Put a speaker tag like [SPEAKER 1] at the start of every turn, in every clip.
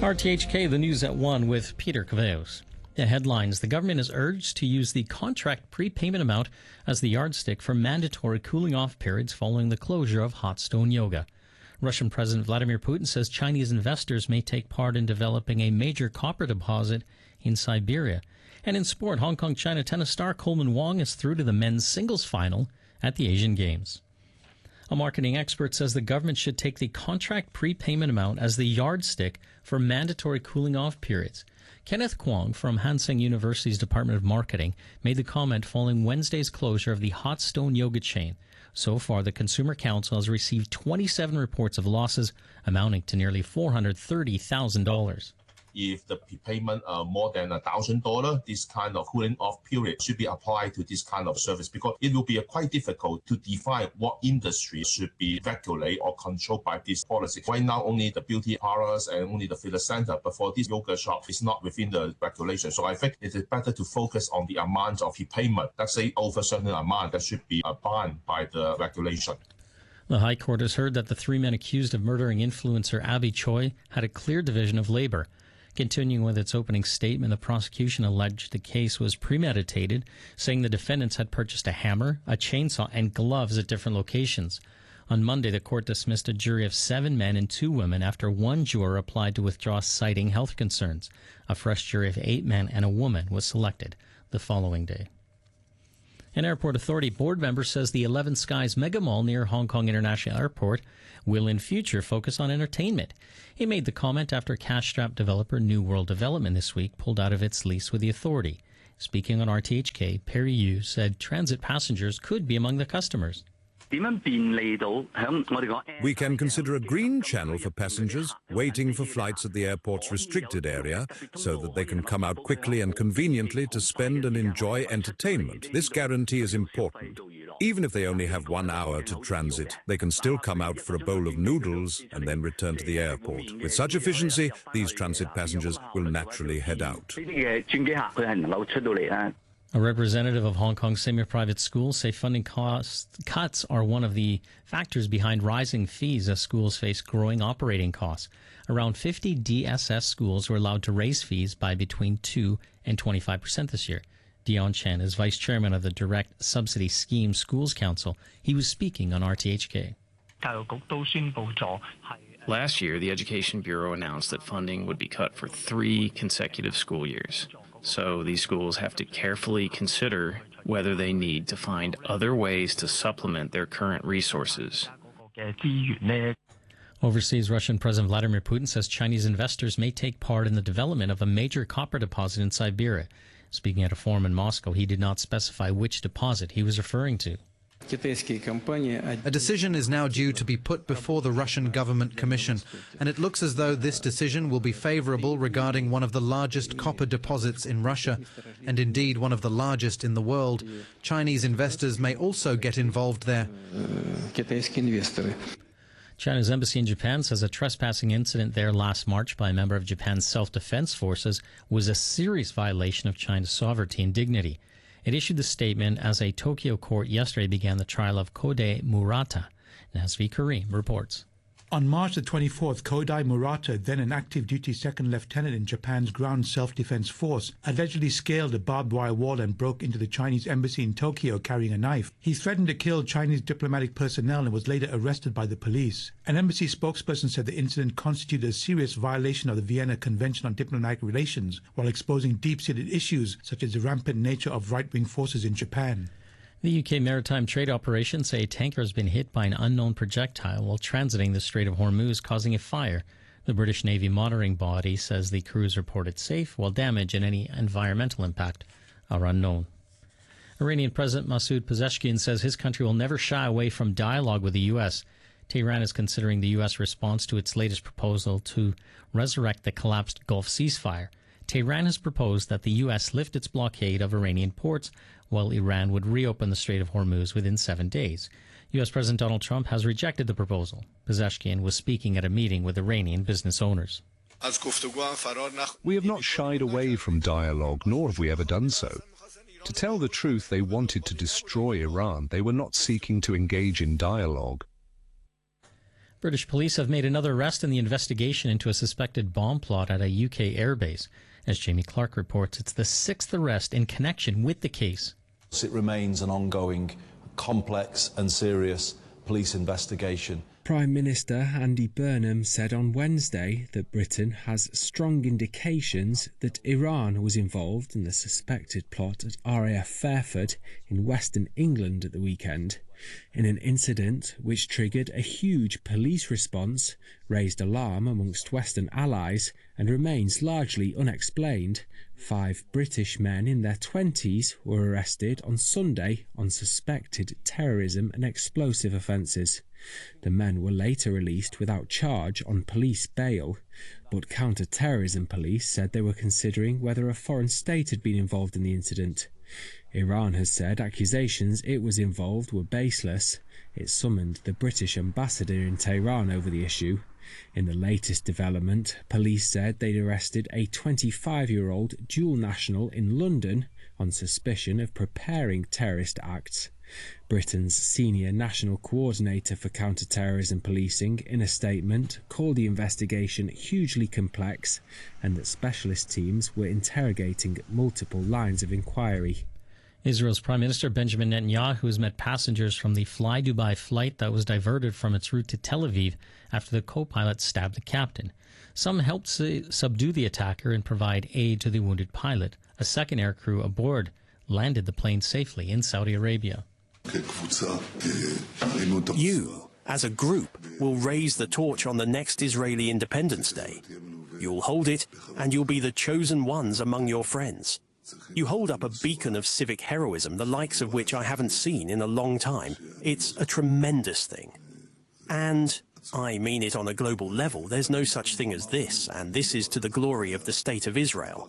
[SPEAKER 1] RTHK, the news at 1 with Peter Caveos. The headlines: the government is urged to use the contract prepayment amount as the yardstick for mandatory cooling off periods following the closure of hot stone yoga. Russian President Vladimir Putin says Chinese investors may take part in developing a major copper deposit in Siberia. And in sport, Hong Kong China tennis star Coleman Wong is through to the men's singles final at the Asian Games. A marketing expert says the government should take the contract prepayment amount as the yardstick for mandatory cooling off periods. Kenneth Kwong from Hanseng University's Department of Marketing made the comment following Wednesday's closure of the Hot Stone Yoga chain. So far, the Consumer Council has received 27 reports of losses amounting to nearly $430,000.
[SPEAKER 2] If the prepayment more than $1,000, this kind of cooling off period should be applied to this kind of service, because it will be quite difficult to define what industry should be regulated or controlled by this policy. Right now, only the beauty parlors and only the fitness center, but for this yoga shop, it's not within the regulation. So I think it is better to focus on the amount of prepayment. Let's say over a certain amount that should be bound by the regulation.
[SPEAKER 1] The High Court has heard that the three men accused of murdering influencer Abby Choi had a clear division of labor. Continuing with its opening statement, the prosecution alleged the case was premeditated, saying the defendants had purchased a hammer, a chainsaw, and gloves at different locations. On Monday, the court dismissed a jury of 7 men and 2 women after one juror applied to withdraw, citing health concerns. A fresh jury of 8 men and a woman was selected the following day. An airport authority board member says the 11 Skies mega mall near Hong Kong International Airport will in future focus on entertainment. He made the comment after cash-strapped developer New World Development this week pulled out of its lease with the authority. Speaking on RTHK, Perry Yu said transit passengers could be among the customers.
[SPEAKER 3] We can consider a green channel for passengers waiting for flights at the airport's restricted area so that they can come out quickly and conveniently to spend and enjoy entertainment. This guarantee is important. Even if they only have 1 hour to transit, they can still come out for a bowl of noodles and then return to the airport. With such efficiency, these transit passengers will naturally head out.
[SPEAKER 1] A representative of Hong Kong semi-private schools say funding cost cuts are one of the factors behind rising fees as schools face growing operating costs. Around 50 DSS schools were allowed to raise fees by between 2 and 25% this year. Dion Chen is vice chairman of the Direct Subsidy Scheme Schools Council. He was speaking on RTHK.
[SPEAKER 4] Last year, the Education Bureau announced that funding would be cut for 3 consecutive school years. So these schools have to carefully consider whether they need to find other ways to supplement their current resources.
[SPEAKER 1] Overseas, Russian President Vladimir Putin says Chinese investors may take part in the development of a major copper deposit in Siberia. Speaking at a forum in Moscow, he did not specify which deposit he was referring to.
[SPEAKER 5] A decision is now due to be put before the Russian Government Commission, and it looks as though this decision will be favorable regarding one of the largest copper deposits in Russia, and indeed one of the largest in the world. Chinese investors may also get involved there.
[SPEAKER 1] China's embassy in Japan says a trespassing incident there last March by a member of Japan's self-defense forces was a serious violation of China's sovereignty and dignity. It issued the statement as a Tokyo court yesterday began the trial of Kodai Murata. Nazvi Karim reports.
[SPEAKER 6] On March the 24th, Kodai Murata, then an active duty second lieutenant in Japan's ground self-defense force, allegedly scaled a barbed wire wall and broke into the Chinese embassy in Tokyo carrying a knife. He threatened to kill Chinese diplomatic personnel and was later arrested by the police. An embassy spokesperson said the incident constituted a serious violation of the Vienna Convention on Diplomatic Relations, while exposing deep-seated issues such as the rampant nature of right-wing forces in Japan.
[SPEAKER 1] The UK maritime trade operations say a tanker has been hit by an unknown projectile while transiting the Strait of Hormuz, causing a fire. The British Navy monitoring body says the crew is reported safe, while damage and any environmental impact are unknown. Iranian President Masoud Pezeshkian says his country will never shy away from dialogue with the U.S. Tehran is considering the U.S. response to its latest proposal to resurrect the collapsed Gulf ceasefire. Tehran has proposed that the U.S. lift its blockade of Iranian ports, while Iran would reopen the Strait of Hormuz within 7 days. U.S. President Donald Trump has rejected the proposal. Pezeshkian was speaking at a meeting with Iranian business owners.
[SPEAKER 7] We have not shied away from dialogue, nor have we ever done so. To tell the truth, they wanted to destroy Iran. They were not seeking to engage in dialogue.
[SPEAKER 1] British police have made another arrest in the investigation into a suspected bomb plot at a UK airbase. As Jamie Clark reports, it's the 6th arrest in connection with the case.
[SPEAKER 8] It remains an ongoing, complex and serious police investigation.
[SPEAKER 9] Prime Minister Andy Burnham said on Wednesday that Britain has strong indications that Iran was involved in the suspected plot at RAF Fairford in Western England at the weekend, in an incident which triggered a huge police response, raised alarm amongst Western allies and remains largely unexplained. 5 British men in their 20s were arrested on Sunday on suspected terrorism and explosive offences. The men were later released without charge on police bail, but counter-terrorism police said they were considering whether a foreign state had been involved in the incident. Iran has said accusations it was involved were baseless. It summoned the British ambassador in Tehran over the issue. In the latest development, police said they'd arrested a 25-year-old dual national in London on suspicion of preparing terrorist acts. Britain's senior national coordinator for counter-terrorism policing, in a statement, called the investigation hugely complex and that specialist teams were interrogating multiple lines of inquiry.
[SPEAKER 1] Israel's Prime Minister Benjamin Netanyahu has met passengers from the Fly Dubai flight that was diverted from its route to Tel Aviv after the co-pilot stabbed the captain. Some helped subdue the attacker and provide aid to the wounded pilot. A second aircrew aboard landed the plane safely in Saudi Arabia.
[SPEAKER 10] You, as a group, will raise the torch on the next Israeli Independence Day. You'll hold it, and you'll be the chosen ones among your friends. You hold up a beacon of civic heroism, the likes of which I haven't seen in a long time. It's a tremendous thing. And I mean it on a global level. There's no such thing as this, and this is to the glory of the State of Israel.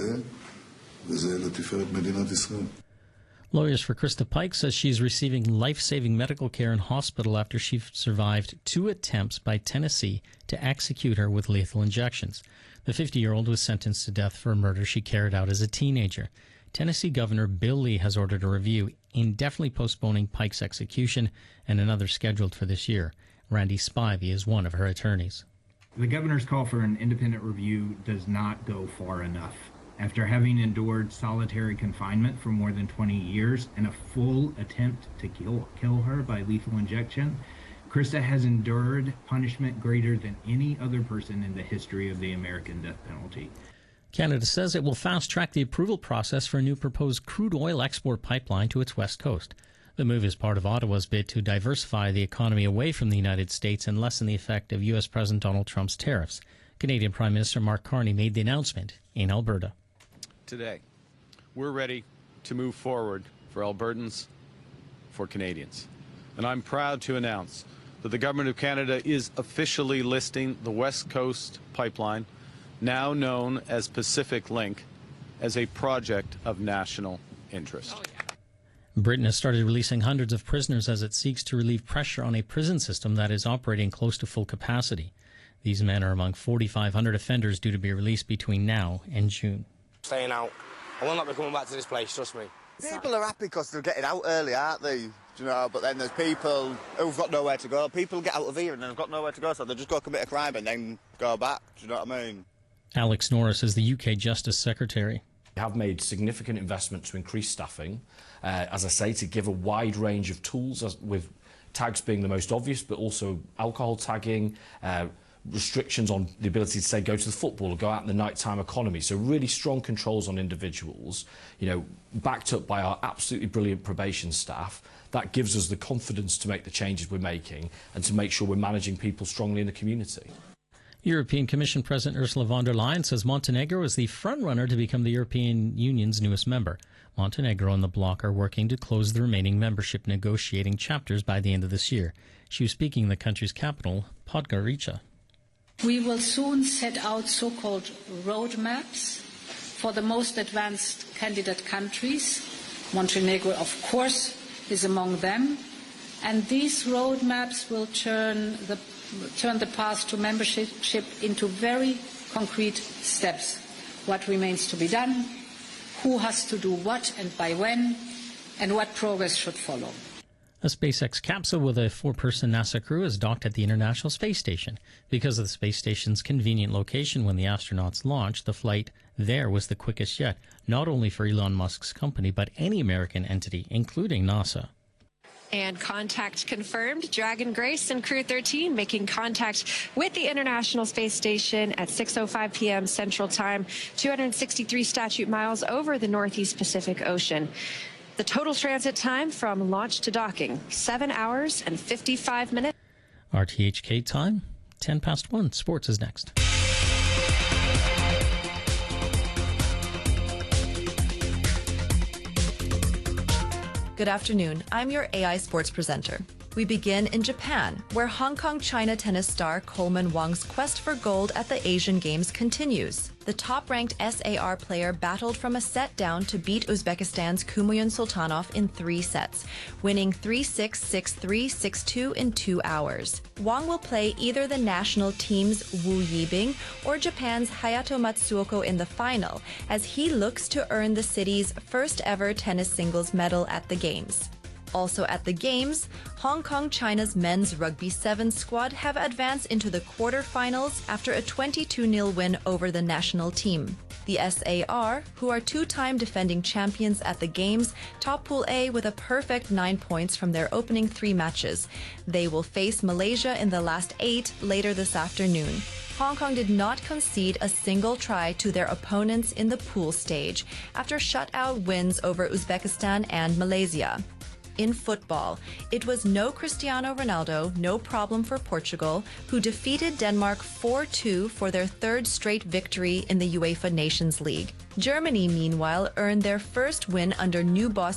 [SPEAKER 1] Lawyers for Krista Pike says she's receiving life-saving medical care in hospital after she survived 2 attempts by Tennessee to execute her with lethal injections. The 50-year-old was sentenced to death for a murder she carried out as a teenager. Tennessee Governor Bill Lee has ordered a review, indefinitely postponing Pike's execution and another scheduled for this year. Randy Spivey is one of her attorneys.
[SPEAKER 11] The governor's call for an independent review does not go far enough. After having endured solitary confinement for more than 20 years and a full attempt to kill her by lethal injection, Krista has endured punishment greater than any other person in the history of the American death penalty.
[SPEAKER 1] Canada says it will fast-track the approval process for a new proposed crude oil export pipeline to its west coast. The move is part of Ottawa's bid to diversify the economy away from the United States and lessen the effect of U.S. President Donald Trump's tariffs. Canadian Prime Minister Mark Carney made the announcement in Alberta.
[SPEAKER 12] Today, we're ready to move forward for Albertans, for Canadians. And I'm proud to announce that the Government of Canada is officially listing the West Coast Pipeline, now known as Pacific Link, as a project of national interest.
[SPEAKER 1] Britain has started releasing hundreds of prisoners as it seeks to relieve pressure on a prison system that is operating close to full capacity. These men are among 4,500 offenders due to be released between now and June.
[SPEAKER 13] Staying out. I will not be coming back to this place, trust me.
[SPEAKER 14] People are happy because they're getting out early, aren't they? Do you know, but then there's people who've got nowhere to go. People get out of here and then have got nowhere to go, so they just go commit a crime and then go back. Do you know what I mean?
[SPEAKER 1] Alex Norris is the UK Justice Secretary.
[SPEAKER 15] We have made significant investment to increase staffing, as I say, to give a wide range of tools, with tags being the most obvious, but also alcohol tagging, restrictions on the ability to, say, go to the football or go out in the nighttime economy. So really strong controls on individuals, you know, backed up by our absolutely brilliant probation staff. That gives us the confidence to make the changes we're making and to make sure we're managing people strongly in the community.
[SPEAKER 1] European Commission President Ursula von der Leyen says Montenegro is the front-runner to become the European Union's newest member. Montenegro and the bloc are working to close the remaining membership negotiating chapters by the end of this year. She was speaking in the country's capital, Podgorica.
[SPEAKER 16] We will soon set out so-called roadmaps for the most advanced candidate countries. Montenegro, of course, is among them. And these roadmaps will turn the path to membership into very concrete steps. What remains to be done, who has to do what and by when, and what progress should follow.
[SPEAKER 1] A SpaceX capsule with a 4-person NASA crew is docked at the International Space Station. Because of the space station's convenient location when the astronauts launched, the flight there was the quickest yet, not only for Elon Musk's company, but any American entity, including NASA.
[SPEAKER 17] And contact confirmed. Dragon Grace and Crew 13 making contact with the International Space Station at 6:05 p.m. Central Time, 263 statute miles over the Northeast Pacific Ocean. The total transit time from launch to docking, 7 hours and 55 minutes.
[SPEAKER 1] RTHK time, 1:10. Sports is next.
[SPEAKER 18] Good afternoon. I'm your AI sports presenter. We begin in Japan, where Hong Kong-China tennis star Coleman Wong's quest for gold at the Asian Games continues. The top-ranked SAR player battled from a set down to beat Uzbekistan's Kumail Sultanov in 3 sets, winning 3-6, 6-3, 6-2 in 2 hours. Wong will play either the national team's Wu Yibing or Japan's Hayato Matsuoka in the final, as he looks to earn the city's first-ever tennis singles medal at the Games. Also at the Games, Hong Kong-China's men's Rugby 7 squad have advanced into the quarterfinals after a 22-0 win over the national team. The SAR, who are 2-time defending champions at the Games, top Pool A with a perfect 9 points from their opening 3 matches. They will face Malaysia in the last 8 later this afternoon. Hong Kong did not concede a single try to their opponents in the pool stage after shutout wins over Uzbekistan and Malaysia. In football, it was no Cristiano Ronaldo, no problem for Portugal, who defeated Denmark 4-2 for their 3rd straight victory in the UEFA Nations League. Germany, meanwhile, earned their first win under new boss